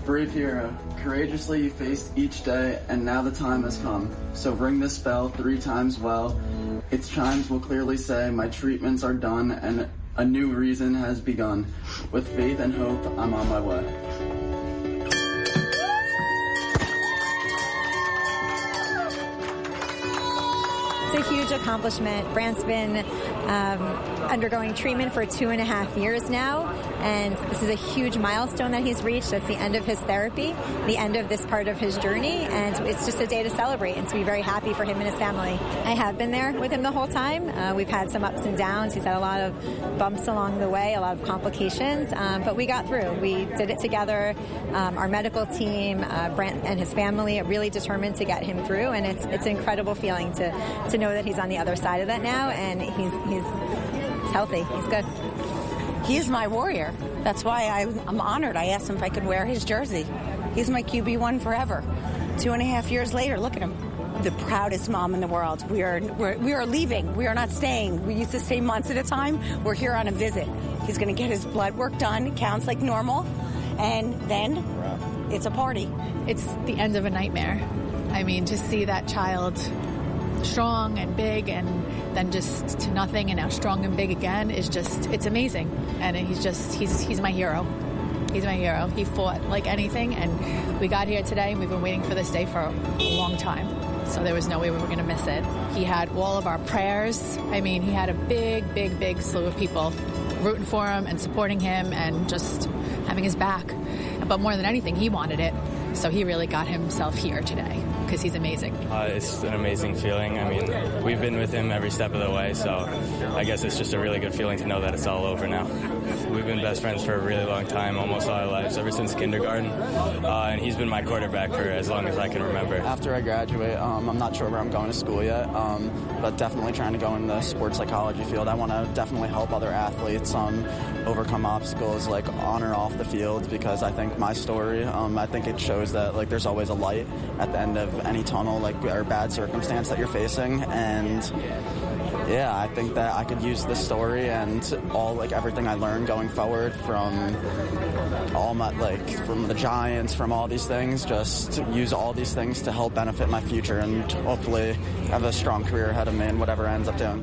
Brave hero, courageously you faced each day, and now the time has come. So ring this bell 3 times well. Its chimes will clearly say, my treatments are done, and a new reason has begun. With faith and hope, I'm on my way. It's a huge accomplishment. Brant's been undergoing treatment for 2.5 years now, and this is a huge milestone that he's reached. That's the end of his therapy, the end of this part of his journey, and it's just a day to celebrate and to be very happy for him and his family. I have been there with him the whole time. We've had some ups and downs. He's had a lot of bumps along the way, a lot of complications, but we got through. We did it together. Our medical team, Brant and his family, are really determined to get him through, and it's an incredible feeling to know that he's on the other side of that now, and he's healthy. He's good. He's my warrior. That's why I'm honored. I asked him if I could wear his jersey. He's my QB1 forever. 2.5 years later, look at him. The proudest mom in the world. We are leaving. We are not staying. We used to stay months at a time. We're here on a visit. He's going to get his blood work done. It counts like normal. And then it's a party. It's the end of a nightmare. I mean, to see that child strong and big and then just to nothing and now strong and big again is just, it's amazing. And he's my hero. He's my hero. He fought like anything, and we got here today, and we've been waiting for this day for a long time. So there was no way we were going to miss it. He had all of our prayers. I mean, he had a big slew of people rooting for him and supporting him and just having his back. But more than anything, he wanted it. So he really got himself here today because he's amazing. It's an amazing feeling. I mean, we've been with him every step of the way, so I guess it's just a really good feeling to know that it's all over now. We've been best friends for a really long time, almost all our lives, ever since kindergarten, and he's been my quarterback for as long as I can remember. After I graduate, I'm not sure where I'm going to school yet, but definitely trying to go in the sports psychology field. I want to definitely help other athletes overcome obstacles like on or off the field, because I think my story, I think it shows that like there's always a light at the end of any tunnel, like or bad circumstance that you're facing. And yeah, I think that I could use this story and everything I learned going forward from from the Giants, from all these things, just to use all these things to help benefit my future and hopefully have a strong career ahead of me in whatever I ends up doing.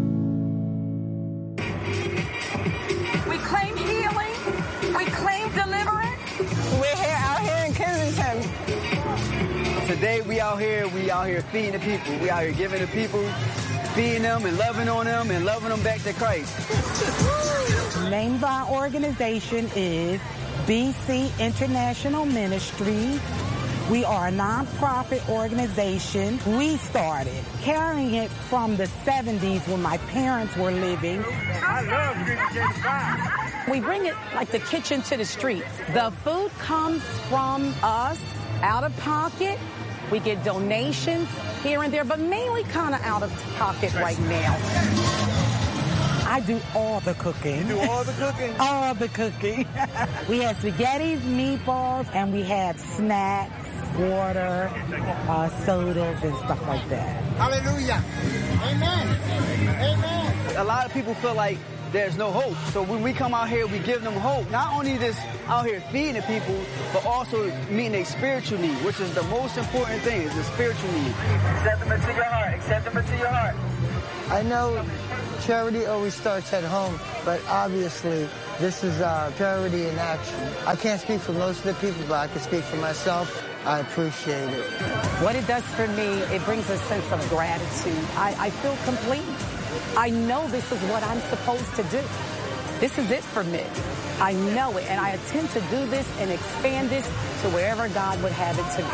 We claim healing. We claim deliverance. We're out here in Kensington. Today we out here feeding the people. We out here giving the people, feeding them and loving on them and loving them back to Christ. The name of our organization is BC International Ministries. We are a nonprofit organization. We started carrying it from the 70s when my parents were living. I love Green. We bring it like the kitchen to the streets. The food comes from us out of pocket. We get donations here and there, but mainly kind of out of pocket right now. I do all the cooking. You do all the cooking? All the cooking. We have spaghettis, meatballs, and we have snacks, water, sodas, and stuff like that. Hallelujah. Amen. Amen. A lot of people feel like there's no hope. So when we come out here, we give them hope. Not only just out here feeding the people, but also meeting a spiritual need, which is the most important thing, is the spiritual need. Accept them into your heart. Accept them into your heart. I know charity always starts at home, but obviously this is charity in action. I can't speak for most of the people, but I can speak for myself. I appreciate it. What it does for me, it brings a sense of gratitude. I feel complete. I know this is what I'm supposed to do. This is it for me. I know it, and I intend to do this and expand this to wherever God would have it to go.